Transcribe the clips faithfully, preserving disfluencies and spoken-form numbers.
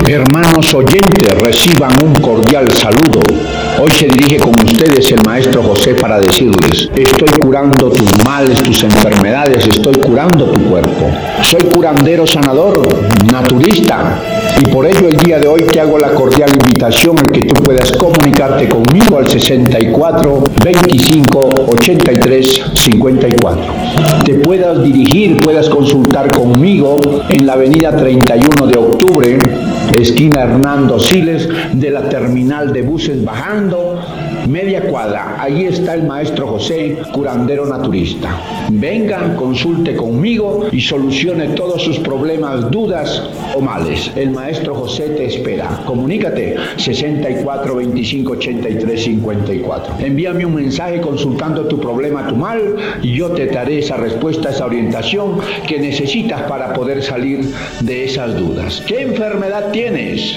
Hermanos oyentes, reciban un cordial saludo. Hoy se dirige con ustedes el Maestro José para decirles: estoy curando tus males, tus enfermedades, estoy curando tu cuerpo. Soy curandero sanador, naturista, y por ello el día de hoy te hago la cordial invitación a que tú puedas comunicarte conmigo al sesenta y cuatro, veinticinco, ochenta y tres, cincuenta y cuatro. Te puedas dirigir, puedas consultar conmigo en la avenida treinta y uno de octubre, esquina Hernando Siles, de la terminal de buses bajando, media cuadra. Allí está el Maestro José, curandero naturista. Vengan, consulte conmigo y solucione todos sus problemas, dudas o males. El Maestro José te espera. Comunícate sesenta y cuatro, veinticinco, ochenta y tres, cincuenta y cuatro. Envíame un mensaje consultando tu problema, tu mal, y yo te daré esa respuesta, esa orientación que necesitas para poder salir de esas dudas. ¿Qué enfermedad tienes?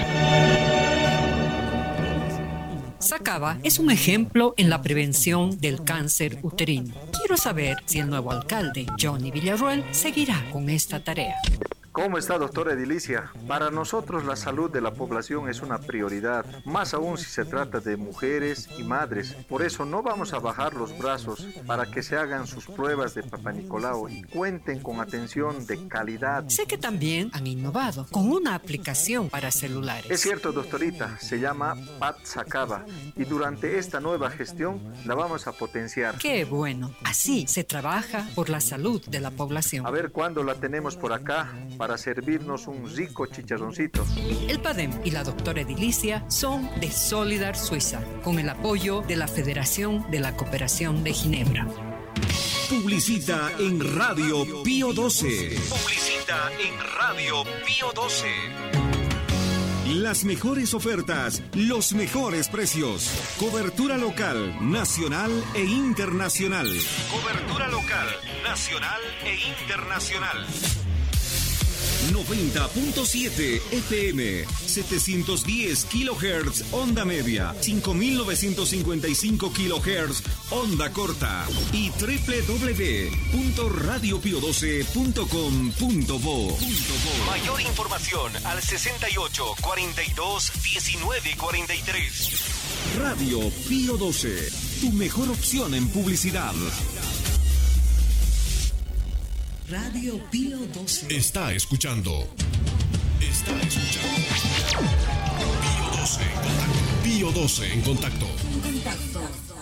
Sacaba es un ejemplo en la prevención del cáncer uterino. Quiero saber si el nuevo alcalde, Johnny Villarroel, seguirá con esta tarea. ¿Cómo está, doctora Edilicia? Para nosotros la salud de la población es una prioridad, más aún si se trata de mujeres y madres. Por eso no vamos a bajar los brazos para que se hagan sus pruebas de Papá Nicolau y cuenten con atención de calidad. Sé que también han innovado con una aplicación para celulares. Es cierto, doctorita, se llama Pat Sacaba y durante esta nueva gestión la vamos a potenciar. ¡Qué bueno! Así se trabaja por la salud de la población. A ver cuándo la tenemos por acá para servirnos un rico chicharroncito. El PADEM y la doctora Edilicia son de Solidar Suiza, con el apoyo de la Federación de la Cooperación de Ginebra. Publicita en Radio Pío doce. Publicita en Radio Pío doce. Las mejores ofertas, los mejores precios. Cobertura local, nacional e internacional. Cobertura local, nacional e internacional. noventa punto siete F M, setecientos diez kilohertz onda media, cinco mil novecientos cincuenta y cinco kilohertz onda corta y doble u doble u doble u punto radio pío doce punto com punto bo. Mayor información al sesenta y ocho, cuarenta y dos, diecinueve cuarenta y tres. Radio Pío doce, tu mejor opción en publicidad. Radio Pío doce. Está escuchando. Está escuchando. Pío doce en contacto. Pío doce en contacto. Contacto.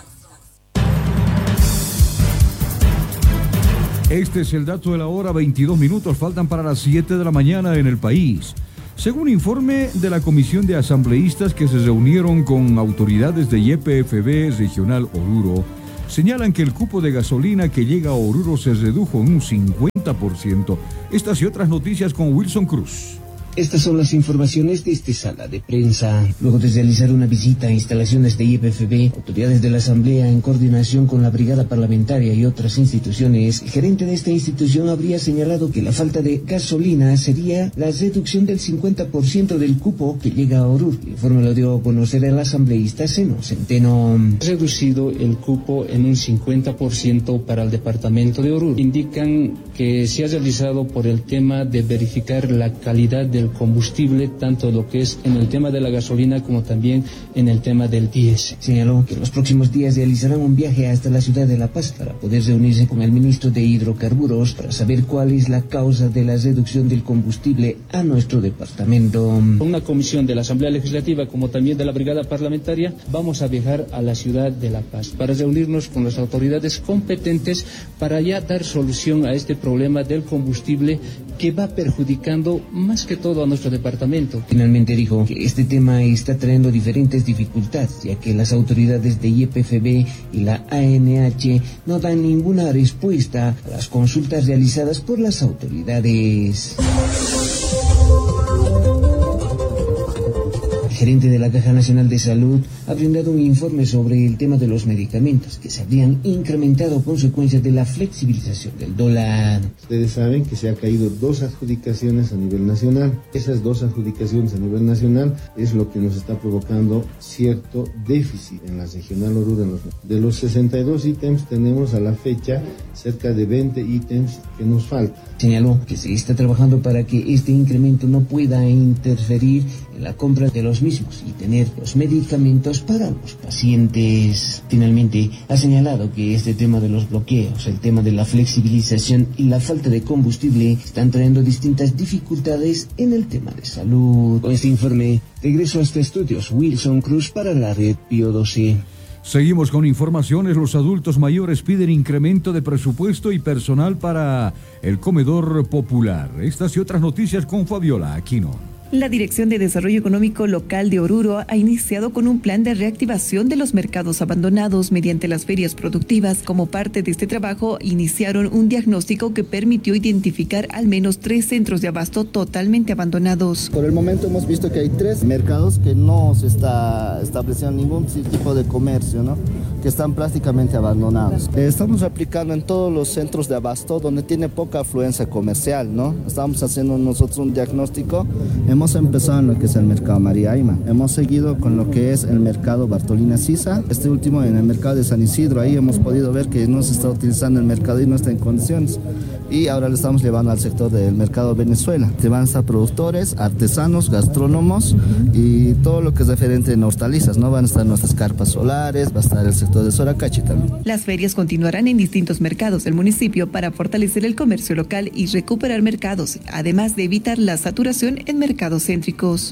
Este es el dato de la hora, veintidós minutos faltan para las siete de la mañana en el país. Según informe de la Comisión de Asambleístas que se reunieron con autoridades de Y P F B Regional Oruro, señalan que el cupo de gasolina que llega a Oruro se redujo en un cincuenta por ciento. Estas y otras noticias con Wilson Cruz. Estas son las informaciones de esta sala de prensa. Luego de realizar una visita a instalaciones de Y P F B, autoridades de la Asamblea, en coordinación con la Brigada Parlamentaria y otras instituciones, el gerente de esta institución habría señalado que la falta de gasolina sería la reducción del cincuenta por ciento del cupo que llega a Oruro. El informe lo dio a conocer el asambleísta Seno Centeno. Reducido el cupo en un cincuenta por ciento para el departamento de Oruro. Indican que se ha realizado por el tema de verificar la calidad del combustible, tanto lo que es en el tema de la gasolina como también en el tema del diésel. Señaló que en los próximos días realizarán un viaje hasta la ciudad de La Paz para poder reunirse con el ministro de Hidrocarburos para saber cuál es la causa de la reducción del combustible a nuestro departamento. Una comisión de la Asamblea Legislativa como también de la Brigada Parlamentaria vamos a viajar a la ciudad de La Paz para reunirnos con las autoridades competentes para ya dar solución a este problema del combustible que va perjudicando más que todo a nuestro departamento. Finalmente dijo que este tema está trayendo diferentes dificultades, ya que las autoridades de Y P F B y la A N H no dan ninguna respuesta a las consultas realizadas por las autoridades. gerente de la Caja Nacional de Salud ha brindado un informe sobre el tema de los medicamentos que se habrían incrementado a consecuencia de la flexibilización del dólar. Ustedes saben que se ha caído dos adjudicaciones a nivel nacional. Esas dos adjudicaciones a nivel nacional es lo que nos está provocando cierto déficit en la regional Oruro. De los sesenta y dos ítems tenemos a la fecha cerca de veinte ítems que nos faltan. Señaló que se está trabajando para que este incremento no pueda interferir en la compra de los mismos y tener los medicamentos para los pacientes. Finalmente, ha señalado que este tema de los bloqueos, el tema de la flexibilización y la falta de combustible están trayendo distintas dificultades en el tema de salud. Con este informe, regreso a este estudios Wilson Cruz para la red Pío doce. Seguimos con informaciones. Los adultos mayores piden incremento de presupuesto y personal para el comedor popular. Estas y otras noticias con Fabiola Aquino. La Dirección de Desarrollo Económico Local de Oruro ha iniciado con un plan de reactivación de los mercados abandonados mediante las ferias productivas. Como parte de este trabajo, iniciaron un diagnóstico que permitió identificar al menos tres centros de abasto totalmente abandonados. Por el momento hemos visto que hay tres mercados que no se está estableciendo ningún tipo de comercio, ¿no? Que están prácticamente abandonados. Estamos aplicando en todos los centros de abasto donde tiene poca afluencia comercial, ¿no? Estamos haciendo nosotros un diagnóstico. Hemos empezado en lo que es el mercado María Aima, hemos seguido con lo que es el mercado Bartolina Sisa, este último en el mercado de San Isidro, ahí hemos podido ver que no se está utilizando el mercado y no está en condiciones. Y ahora le estamos llevando al sector del mercado Venezuela. Te van a estar productores, artesanos, gastrónomos y todo lo que es referente en hortalizas, ¿no? Van a estar nuestras carpas solares, va a estar el sector de Soracachi también. Las ferias continuarán en distintos mercados del municipio para fortalecer el comercio local y recuperar mercados, además de evitar la saturación en mercados céntricos.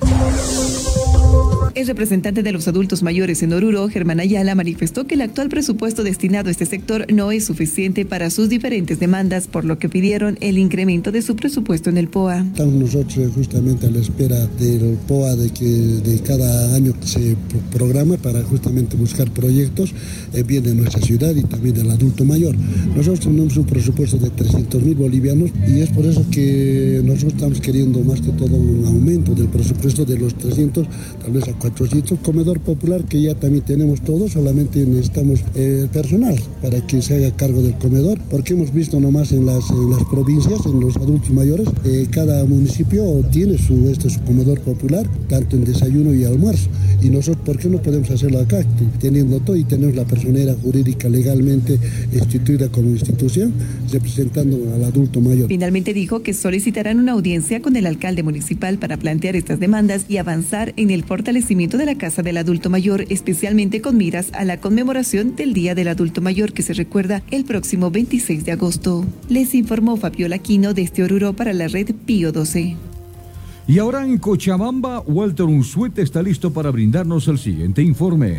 El representante de los adultos mayores en Oruro, Germán Ayala, manifestó que el actual presupuesto destinado a este sector no es suficiente para sus diferentes demandas, por lo que pidieron el incremento de su presupuesto en el P O A. Estamos nosotros justamente a la espera del P O A de que de cada año se programa para justamente buscar proyectos eh, bien de nuestra ciudad y también del adulto mayor. Nosotros tenemos un presupuesto de trescientos mil bolivianos y es por eso que nosotros estamos queriendo más que todo un aumento del presupuesto de los trescientos, tal vez a cuatrocientos. Comedor popular que ya también tenemos todo, solamente necesitamos eh, personal para que se haga cargo del comedor, porque hemos visto nomás en las, en las provincias, en los adultos mayores, eh, cada municipio tiene su, este, su comedor popular, tanto en desayuno y almuerzo. Y nosotros, ¿por qué no podemos hacerlo acá? Teniendo todo y tenemos la personera jurídica legalmente instituida como institución, representando al adulto mayor. Finalmente dijo que solicitarán una audiencia con el alcalde municipal para plantear estas demandas y avanzar en el fortalecimiento de la Casa del Adulto Mayor, especialmente con miras a la conmemoración del Día del Adulto Mayor que se recuerda el próximo veintiséis de agosto. Les informó Fabiola Aquino desde Oruro para la red Pío doce. Y ahora en Cochabamba, Walter Unzueta está listo para brindarnos el siguiente informe.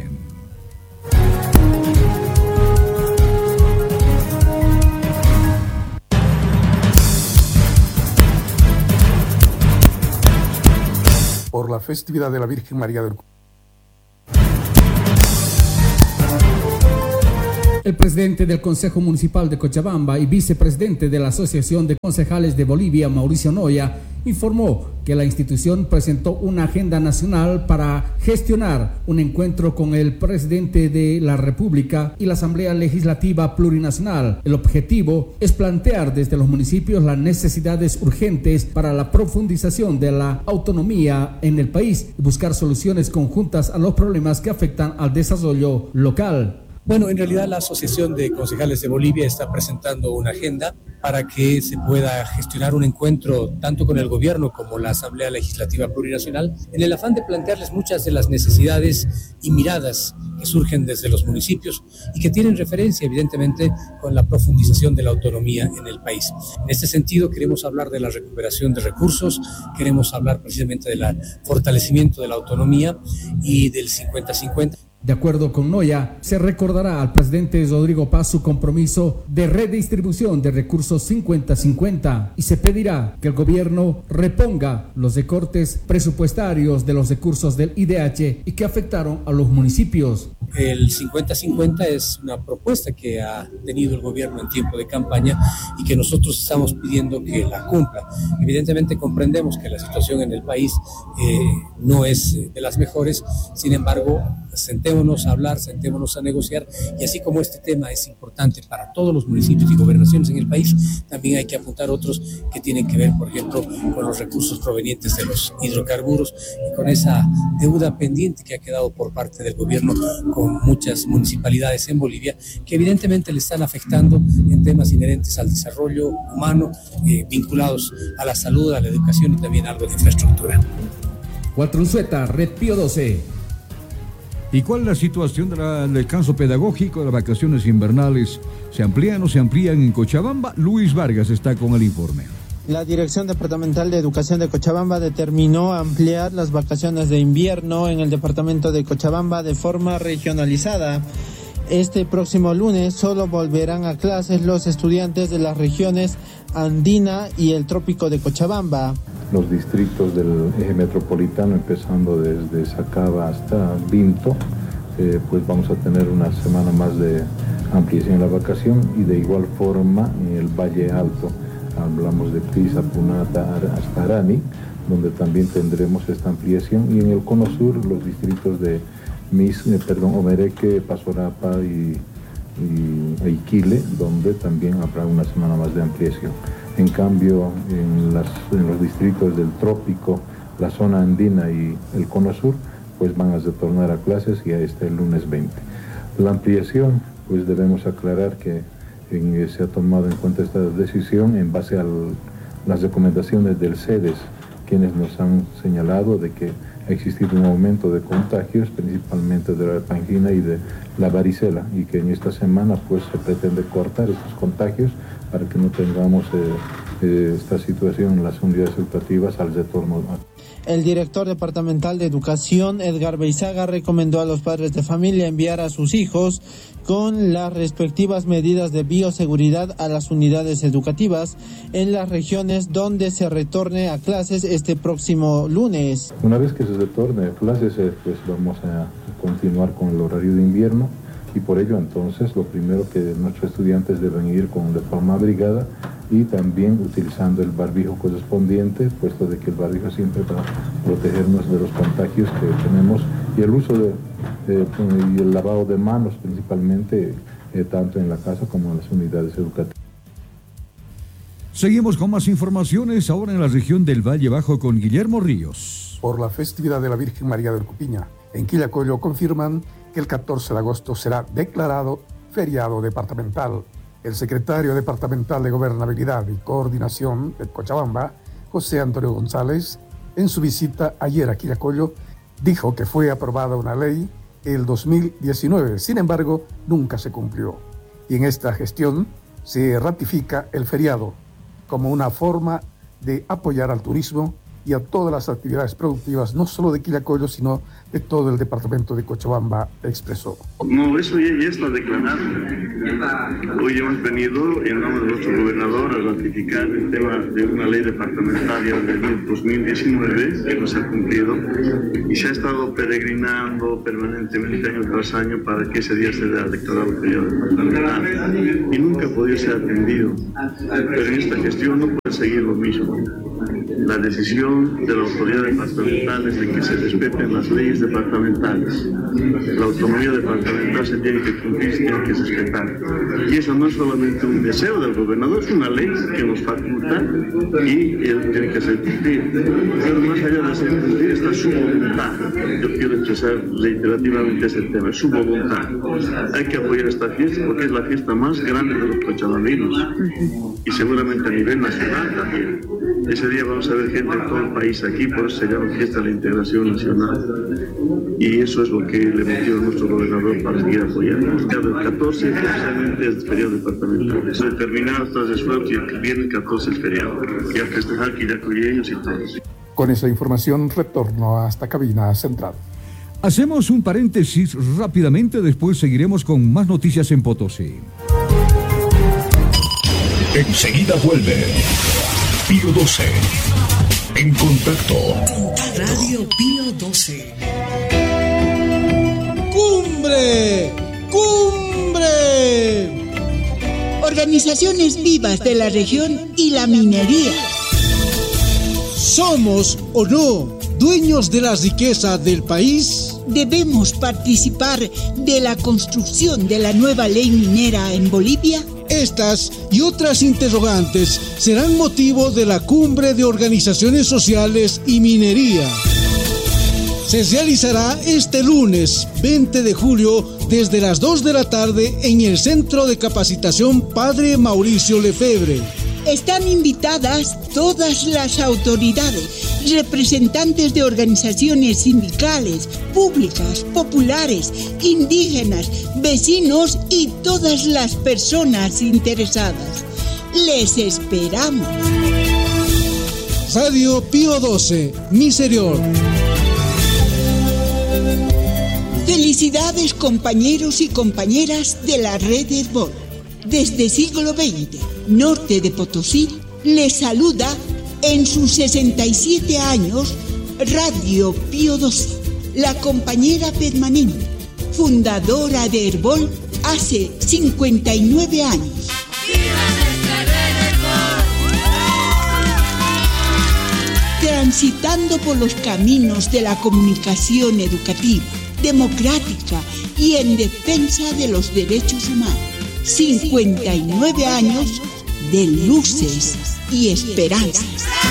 Por la festividad de la Virgen María del El presidente del Consejo Municipal de Cochabamba y vicepresidente de la Asociación de Concejales de Bolivia, Mauricio Noya, informó que la institución presentó una agenda nacional para gestionar un encuentro con el presidente de la República y la Asamblea Legislativa Plurinacional. El objetivo es plantear desde los municipios las necesidades urgentes para la profundización de la autonomía en el país y buscar soluciones conjuntas a los problemas que afectan al desarrollo local. Bueno, en realidad la Asociación de Concejales de Bolivia está presentando una agenda para que se pueda gestionar un encuentro tanto con el gobierno como la Asamblea Legislativa Plurinacional en el afán de plantearles muchas de las necesidades y miradas que surgen desde los municipios y que tienen referencia evidentemente con la profundización de la autonomía en el país. En este sentido queremos hablar de la recuperación de recursos, queremos hablar precisamente del fortalecimiento de la autonomía y del cincuenta cincuenta. De acuerdo con Noya, se recordará al presidente Rodrigo Paz su compromiso de redistribución de recursos cincuenta cincuenta y se pedirá que el gobierno reponga los recortes presupuestarios de los recursos del I D H y que afectaron a los municipios. El cincuenta cincuenta es una propuesta que ha tenido el gobierno en tiempo de campaña y que nosotros estamos pidiendo que la cumpla. Evidentemente comprendemos que la situación en el país eh, no es de las mejores, sin embargo, sentémonos a hablar, sentémonos a negociar, y así como este tema es importante para todos los municipios y gobernaciones en el país, también hay que apuntar otros que tienen que ver, por ejemplo, con los recursos provenientes de los hidrocarburos y con esa deuda pendiente que ha quedado por parte del gobierno con muchas municipalidades en Bolivia, que evidentemente le están afectando en temas inherentes al desarrollo humano, eh, vinculados a la salud, a la educación y también algo de infraestructura. Cuatrunzueta, Red Pío doce. ¿Y cuál es la situación del descanso pedagógico de las vacaciones invernales? ¿Se amplían o se amplían en Cochabamba? Luis Vargas está con el informe. La Dirección Departamental de Educación de Cochabamba determinó ampliar las vacaciones de invierno en el departamento de Cochabamba de forma regionalizada. Este próximo lunes solo volverán a clases los estudiantes de las regiones andina y el trópico de Cochabamba. Los distritos del eje metropolitano, empezando desde Sacaba hasta Vinto, eh, pues vamos a tener una semana más de ampliación en la vacación, y de igual forma en el Valle Alto. Hablamos de Pisa, Punata, hasta Arani, donde también tendremos esta ampliación, y en el Cono Sur los distritos de Mis, eh, perdón, Omereque, Pasorapa y, y Iquile, donde también habrá una semana más de ampliación. En cambio, en, las, en los distritos del trópico, la zona andina y el Cono Sur, pues van a retornar a clases ya este el lunes veinte. La ampliación, pues debemos aclarar que En, se ha tomado en cuenta esta decisión en base a las recomendaciones del CEDES, quienes nos han señalado de que ha existido un aumento de contagios, principalmente de la angina y de la varicela, y que en esta semana pues se pretende cortar estos contagios para que no tengamos eh, eh, esta situación en las unidades educativas al retorno. El director departamental de Educación, Edgar Beizaga, recomendó a los padres de familia enviar a sus hijos con las respectivas medidas de bioseguridad a las unidades educativas en las regiones donde se retorne a clases este próximo lunes. Una vez que se retorne a clases, pues vamos a continuar con el horario de invierno, y por ello entonces lo primero que nuestros estudiantes deben ir con de forma abrigada y también utilizando el barbijo correspondiente, puesto de que el barbijo siempre va a protegernos de los contagios que tenemos, y el uso de eh, y el lavado de manos principalmente, eh, tanto en la casa como en las unidades educativas. Seguimos con más informaciones ahora en la región del Valle Bajo con Guillermo Ríos. Por la festividad de la Virgen María del Cupiña, en Quillacollo confirman que el catorce de agosto será declarado feriado departamental. El secretario departamental de Gobernabilidad y Coordinación de Cochabamba, José Antonio González, en su visita ayer a Quillacollo, dijo que fue aprobada una ley el dos mil diecinueve, sin embargo, nunca se cumplió. Y en esta gestión se ratifica el feriado como una forma de apoyar al turismo y a todas las actividades productivas, no solo de Quillacollo, sino de todo el departamento de Cochabamba, expresó. No, eso ya, ya está declarado. Hoy hemos venido en nombre de nuestro gobernador a ratificar el tema de una ley departamentaria del dos mil diecinueve que no se ha cumplido, y se ha estado peregrinando permanentemente año tras año para que ese día se haya declarado feriado departamental, y nunca ha podido ser atendido. Pero en esta gestión no puede seguir lo mismo. La decisión de la autoridad departamental es de que se respeten las leyes departamentales. La autonomía departamental se tiene que cumplir, se tiene que respetar. Y eso no es solamente un deseo del gobernador, es una ley que nos faculta y él tiene que hacer cumplir. Pero más allá de hacer cumplir está su voluntad. Yo quiero expresar reiterativamente ese tema, su voluntad. Hay que apoyar esta fiesta porque es la fiesta más grande de los cochabambinos, y seguramente a nivel nacional también. Ese día vamos a ver gente de todo el país aquí, por eso se llama Fiesta de la Integración Nacional. Y eso es lo que le motiva a nuestro gobernador para seguir apoyando. El catorce oficialmente es feriado departamental. Eso determinado estos esfuerzos, y viene el catorce el feriado. Y a festejar quillacolleños y todos. Con esa información retorno hasta cabina central. Hacemos un paréntesis rápidamente, después seguiremos con más noticias en Potosí. Enseguida vuelve Pío doce. En contacto. Radio Pío doce. ¡Cumbre! organizaciones vivas de la región y la minería. ¿Somos o no dueños de la riqueza del país? ¿Debemos participar de la construcción de la nueva ley minera en Bolivia? Estas y otras interrogantes serán motivo de la Cumbre de Organizaciones Sociales y Minería. Se realizará este lunes veinte de julio desde las dos de la tarde en el Centro de Capacitación Padre Mauricio Lefebvre. Están invitadas todas las autoridades, representantes de organizaciones sindicales, públicas, populares, indígenas, vecinos y todas las personas interesadas. Les esperamos. Radio Pío doce, Miserior. Felicidades, compañeros y compañeras de la red Herbol. Desde siglo veinte, norte de Potosí, les saluda en sus sesenta y siete años Radio Pío doce, la compañera permanente, fundadora de Herbol hace cincuenta y nueve años. Transitando por los caminos de la comunicación educativa, democrática y en defensa de los derechos humanos. cincuenta y nueve años de luces y esperanzas.